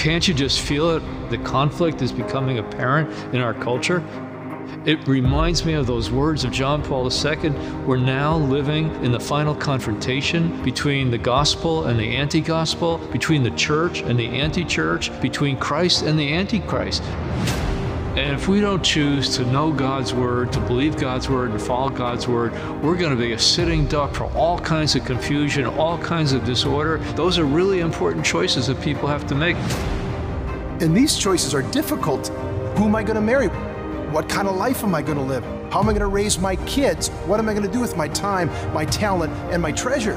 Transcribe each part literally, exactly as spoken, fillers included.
Can't you just feel it? The conflict is becoming apparent in our culture. It reminds me of those words of John Paul the Second. We're now living in the final confrontation between the gospel and the anti-gospel, between the church and the anti-church, between Christ and the antichrist. And if we don't choose to know God's word, to believe God's word, and follow God's word, we're going to be a sitting duck for all kinds of confusion, all kinds of disorder. Those are really important choices that people have to make. And these choices are difficult. Who am I going to marry? What kind of life am I going to live? How am I going to raise my kids? What am I going to do with my time, my talent, and my treasure?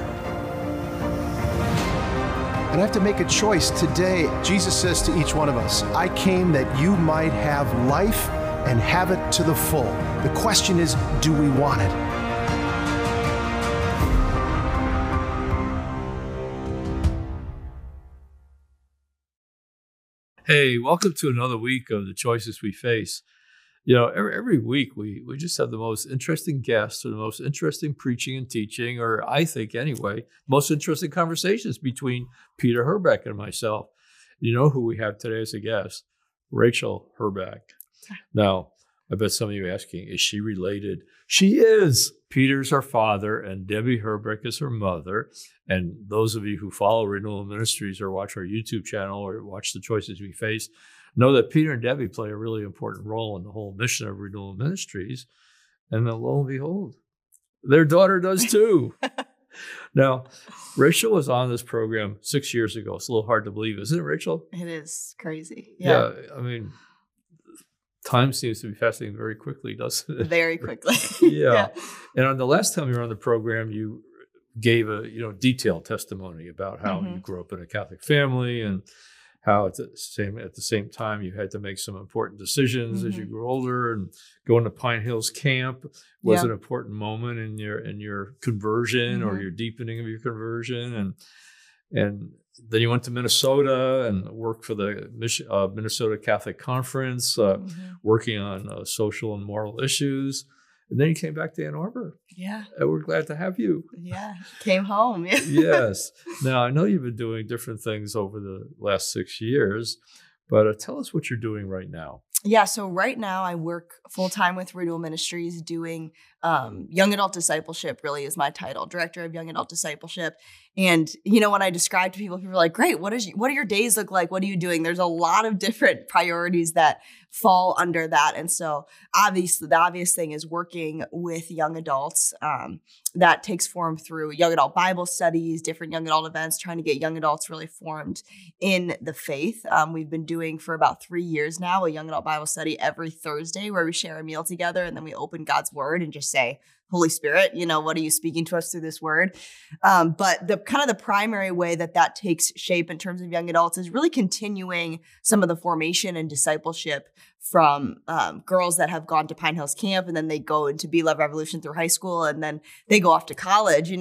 And I have to make a choice today. Jesus says to each one of us, I came that you might have life and have it to the full. The question is, do we want it? Hey, welcome to another week of The Choices We Face. You know, every, every week we, we just have the most interesting guests or the most interesting preaching and teaching, or I think anyway, most interesting conversations between Peter Herbeck and myself. You know who we have today as a guest? Rachel Herbeck. Now, I bet some of you are asking, is she related? She is. Peter's her father and Debbie Herbeck is her mother. And those of you who follow Renewal Ministries or watch our YouTube channel or watch The Choices We Face know that Peter and Debbie play a really important role in the whole mission of Renewal Ministries. And then lo and behold, their daughter does too. Now, Rachel was on this program six years ago. It's a little hard to believe, isn't it, Rachel? It is crazy. Yeah. Yeah, I mean, time seems to be passing very quickly, doesn't it? Very quickly. yeah. yeah. And on the last time you were on the program, you gave a you know detailed testimony about how Mm-hmm. you grew up in a Catholic family and how at the same at the same time you had to make some important decisions mm-hmm. as you grew older, and going to Pine Hills Camp was yeah. an important moment in your in your conversion mm-hmm. or your deepening of your conversion, and and then you went to Minnesota and worked for the Mich- uh, Minnesota Catholic Conference, uh, mm-hmm. working on uh, social and moral issues. And then you came back to Ann Arbor. Yeah. And we're glad to have you. Yeah. Came home. Yes. Now, I know you've been doing different things over the last six years, but uh, tell us what you're doing right now. Yeah. So right now I work full-time with Renewal Ministries doing um, young adult discipleship, really is my title, Director of Young Adult Discipleship. And, you know, when I describe to people, people are like, great, what is what do your days look like? What are you doing? There's a lot of different priorities that fall under that. And so obviously the obvious thing is working with young adults. Um, that takes form through young adult Bible studies, different young adult events, trying to get young adults really formed in the faith. Um, we've been doing for about three years now a young adult Bible study every Thursday where we share a meal together and then we open God's word and just say, Holy Spirit, you know, what are you speaking to us through this word? Um, but the kind of the primary way that that takes shape in terms of young adults is really continuing some of the formation and discipleship from um, girls that have gone to Pine Hills Camp and then they go into Be Love Revolution through high school and then they go off to college. You